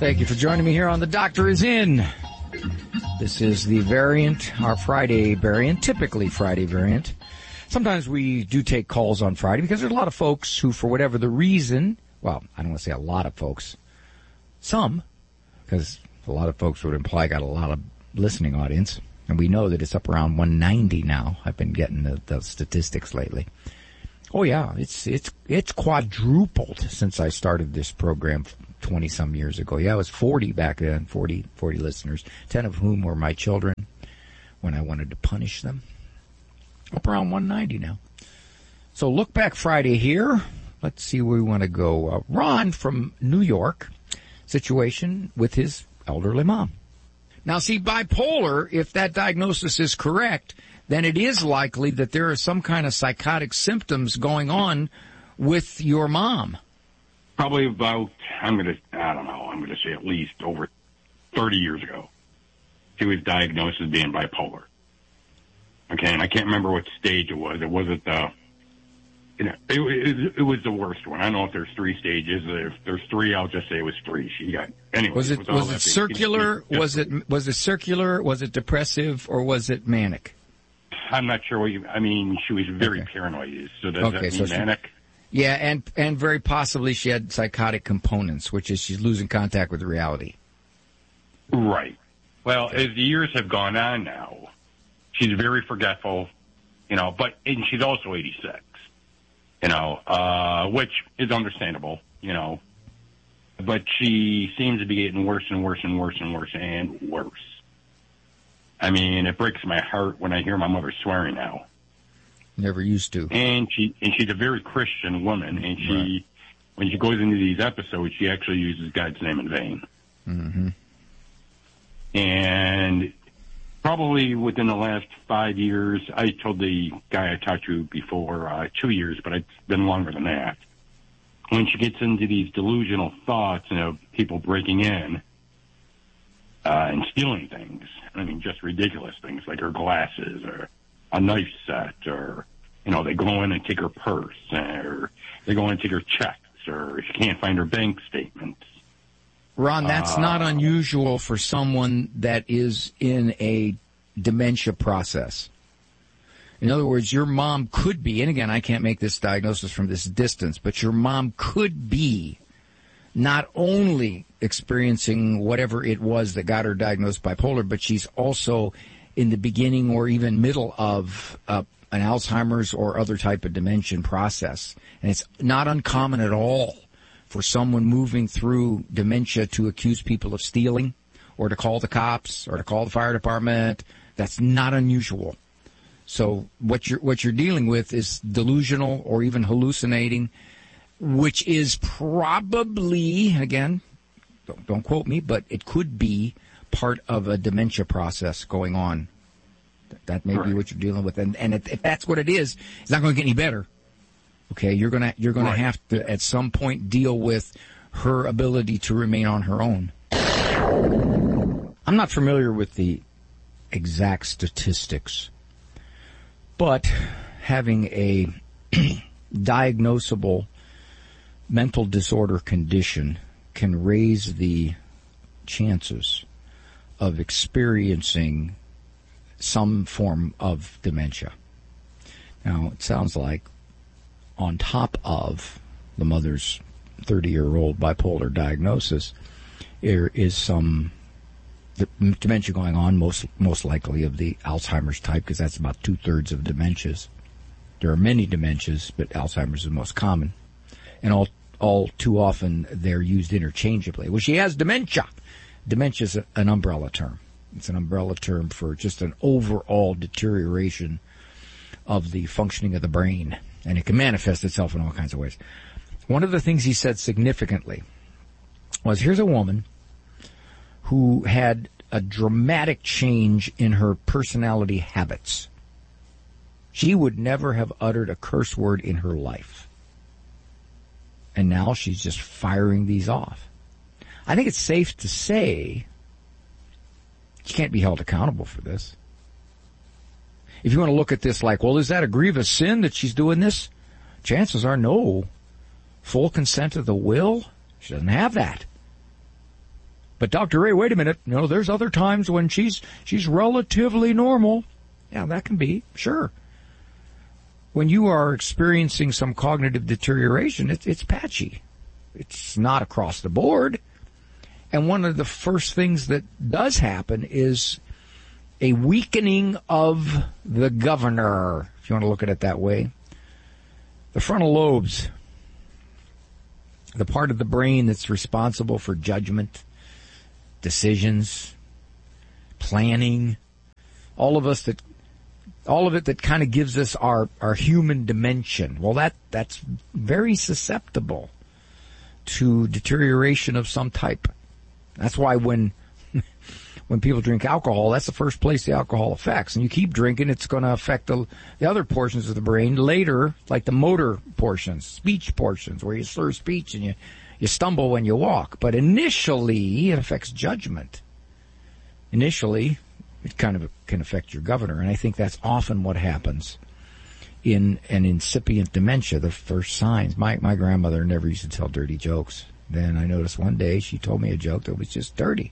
Thank you for joining me here on The Doctor Is In. This is the variant, our Friday variant, typically Friday variant. Sometimes we do take calls on Friday because there's a lot of folks who, for whatever the reason, well, I don't want to say a lot of folks, some, because a lot of folks would imply got a lot of listening audience, and we know that it's up around 190 now. I've been getting the statistics lately. Oh yeah, it's quadrupled since I started this program 20-some years ago. Yeah, it was 40 back then, 40 listeners, 10 of whom were my children when I wanted to punish them. Up around 190 now. So Look Back Friday here. Let's see where we want to go. Ron from New York, situation with his elderly mom. Now, see, bipolar, if that diagnosis is correct, then it is likely that there are some kind of psychotic symptoms going on with your mom. Probably about, I'm going to say at least over 30 years ago, she was diagnosed as being bipolar. Okay, and I can't remember what stage it was. It wasn't it was the worst one. I don't know if there's 3 stages. If there's 3, I'll just say it was 3. She got, anyway. Was it circular? Was it circular? Was it depressive? Or was it manic? I'm not sure she was very paranoid. So does that mean manic? Yeah, and very possibly she had psychotic components, which is she's losing contact with reality. Right. Well, as the years have gone on now, she's very forgetful, and she's also 86, which is understandable, but she seems to be getting worse and worse and worse and worse and worse. I mean, it breaks my heart when I hear my mother swearing now. Never used to. And she's a very Christian woman, and when she goes into these episodes, she actually uses God's name in vain. Mm-hmm. And probably within the last 5 years, I told the guy I talked to before 2 years, but it's been longer than that. When she gets into these delusional thoughts, people breaking in and stealing things, just ridiculous things like her glasses or a knife set, or, they go in and take her purse, or they go in and take her checks, or she can't find her bank statements. Ron, that's not unusual for someone that is in a dementia process. In other words, your mom could be, and again, I can't make this diagnosis from this distance, but your mom could be not only experiencing whatever it was that got her diagnosed bipolar, but she's also in the beginning or even middle of an Alzheimer's or other type of dementia process. And it's not uncommon at all for someone moving through dementia to accuse people of stealing or to call the cops or to call the fire department. That's not unusual. So what you're dealing with is delusional or even hallucinating, which is probably, again, don't quote me, but it could be part of a dementia process going on. That may be what you're dealing with, and if that's what it is, it's not going to get any better. Okay, you're gonna have to at some point deal with her ability to remain on her own. I'm not familiar with the exact statistics, but having a diagnosable mental disorder condition can raise the chances of experiencing some form of dementia. Now, it sounds like on top of the mother's 30-year-old bipolar diagnosis, there is some dementia going on, most likely of the Alzheimer's type, because that's about 2/3 of dementias. There are many dementias, but Alzheimer's is the most common. And all too often, they're used interchangeably. Well, she has dementia. Dementia is an umbrella term. It's an umbrella term for just an overall deterioration of the functioning of the brain, and it can manifest itself in all kinds of ways. One of the things he said significantly was, here's a woman who had a dramatic change in her personality habits. She would never have uttered a curse word in her life. And now she's just firing these off. I think it's safe to say she can't be held accountable for this. If you want to look at this like, well, is that a grievous sin that she's doing this? Chances are no. Full consent of the will? She doesn't have that. But Dr. Ray, wait a minute. No, there's other times when she's relatively normal. Yeah, that can be, sure. When you are experiencing some cognitive deterioration, it's patchy. It's not across the board. And one of the first things that does happen is a weakening of the governor, if you want to look at it that way. The frontal lobes, the part of the brain that's responsible for judgment, decisions, planning, all of it that kind of gives us our human dimension. Well, that's very susceptible to deterioration of some type. That's why when people drink alcohol, that's the first place the alcohol affects. And you keep drinking, it's going to affect the other portions of the brain later, like the motor portions, speech portions, where you slur speech and you stumble when you walk. But initially, it affects judgment. Initially, it kind of can affect your governor. And I think that's often what happens in an incipient dementia, the first signs. My grandmother never used to tell dirty jokes. Then I noticed one day she told me a joke that was just dirty.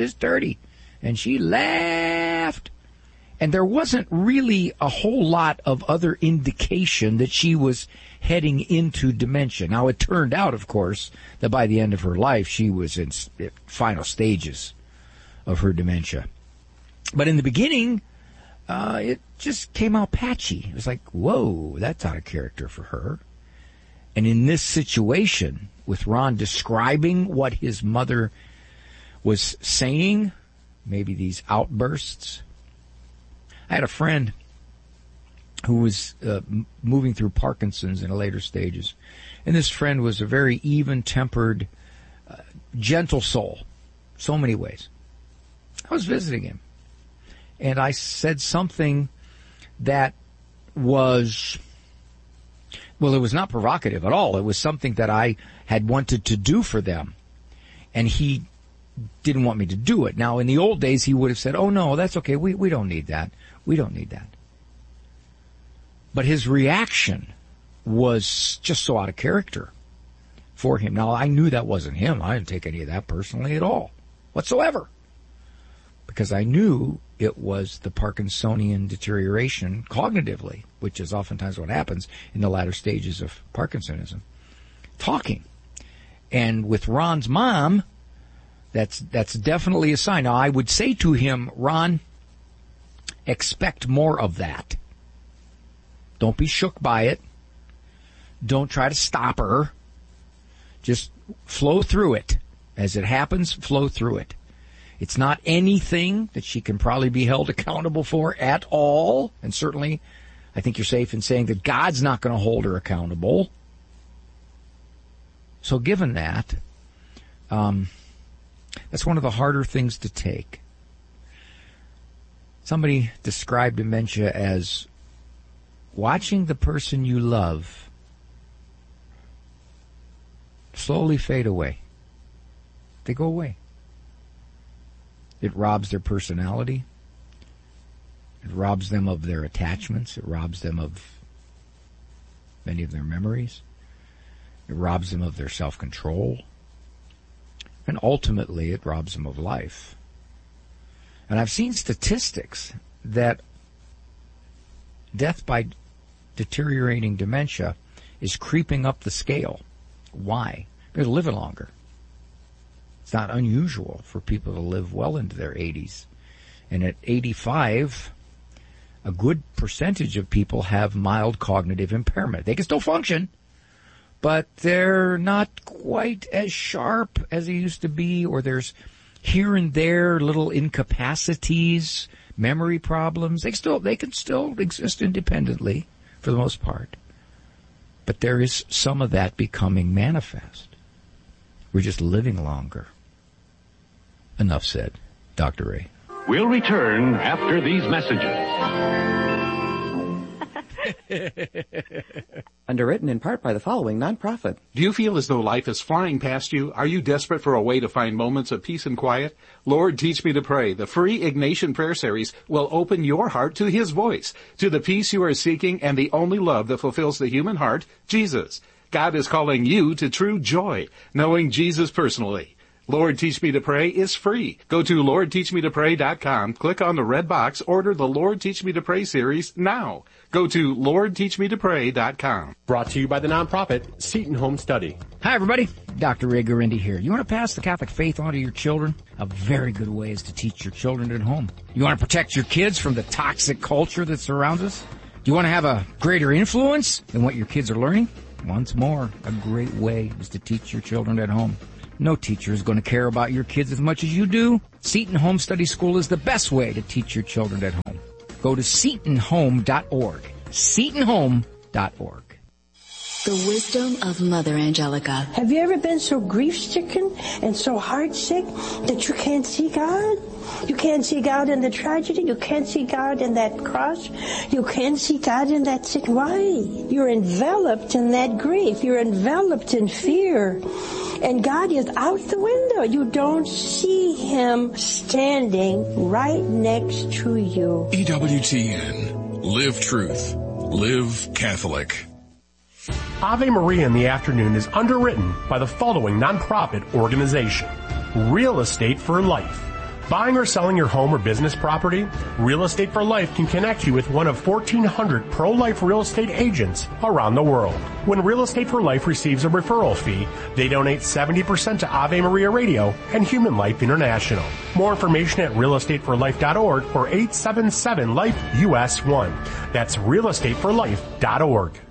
And she laughed. And there wasn't really a whole lot of other indication that she was heading into dementia. Now, it turned out, of course, that by the end of her life, she was in final stages of her dementia. But in the beginning, it just came out patchy. It was like, whoa, that's out of character for her. And in this situation, with Ron describing what his mother was saying, maybe these outbursts. I had a friend who was moving through Parkinson's in the later stages. And this friend was a very even-tempered, gentle soul, so many ways. I was visiting him. And I said something that was, well, it was not provocative at all. It was something that I had wanted to do for them. And he didn't want me to do it. Now, in the old days, he would have said, oh, no, that's okay. We don't need that. We don't need that. But his reaction was just so out of character for him. Now, I knew that wasn't him. I didn't take any of that personally at all, whatsoever. Because I knew it was the Parkinsonian deterioration cognitively, which is oftentimes what happens in the latter stages of Parkinsonism. Talking. And with Ron's mom, that's definitely a sign. Now, I would say to him, Ron, expect more of that. Don't be shook by it. Don't try to stop her. Just flow through it. As it happens, flow through it. It's not anything that she can probably be held accountable for at all. And certainly, I think you're safe in saying that God's not going to hold her accountable. So given that, that's one of the harder things to take. Somebody described dementia as watching the person you love slowly fade away. They go away. It robs their personality. It robs them of their attachments. It robs them of many of their memories. It robs them of their self-control. And ultimately, it robs them of life. And I've seen statistics that death by deteriorating dementia is creeping up the scale. Why? Because they're living longer. It's not unusual for people to live well into their 80s. And at 85, a good percentage of people have mild cognitive impairment. They can still function, but they're not quite as sharp as they used to be, or there's here and there little incapacities, memory problems. They can still exist independently for the most part. But there is some of that becoming manifest. We're just living longer. Enough said. Dr. Ray. We'll return after these messages. Underwritten in part by the following nonprofit. Do you feel as though life is flying past you? Are you desperate for a way to find moments of peace and quiet? Lord, Teach Me to Pray, the free Ignatian Prayer Series, will open your heart to His voice, to the peace you are seeking and the only love that fulfills the human heart, Jesus. God is calling you to true joy, knowing Jesus personally. Lord Teach Me to Pray is free. Go to LordTeachMeToPray.com, click on the red box, order the Lord Teach Me to Pray series now. Go to LordTeachMeToPray.com. Brought to you by the nonprofit Seton Home Study. Hi, everybody. Dr. Ray Guarendi here. You want to pass the Catholic faith on to your children? A very good way is to teach your children at home. You want to protect your kids from the toxic culture that surrounds us? Do you want to have a greater influence than what your kids are learning? Once more, a great way is to teach your children at home. No teacher is going to care about your kids as much as you do. Seton Home Study School is the best way to teach your children at home. Go to SetonHome.org. SetonHome.org. The wisdom of Mother Angelica. Have you ever been so grief-stricken and so heart-sick that you can't see God? You can't see God in the tragedy. You can't see God in that cross. You can't see God in that sick. Why? You're enveloped in that grief. You're enveloped in fear. And God is out the window. You don't see Him standing right next to you. EWTN. Live truth. Live Catholic. Ave Maria in the Afternoon is underwritten by the following nonprofit organization. Real Estate for Life. Buying or selling your home or business property? Real Estate for Life can connect you with one of 1,400 pro-life real estate agents around the world. When Real Estate for Life receives a referral fee, they donate 70% to Ave Maria Radio and Human Life International. More information at realestateforlife.org or 877-LIFE-US1. That's realestateforlife.org.